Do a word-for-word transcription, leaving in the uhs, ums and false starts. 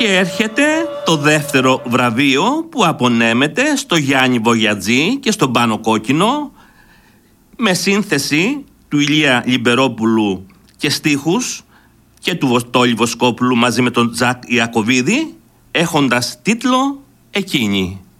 Και έρχεται το δεύτερο βραβείο που απονέμεται στο Γιάννη Βογιατζή και στον Πάνο Κόκκινο, με σύνθεση του Ηλία Λιμπερόπουλου και στίχους και του Βοστόλη Βοσκόπουλου μαζί με τον Τζακ Ιακωβίδη, έχοντας τίτλο «Εκείνη».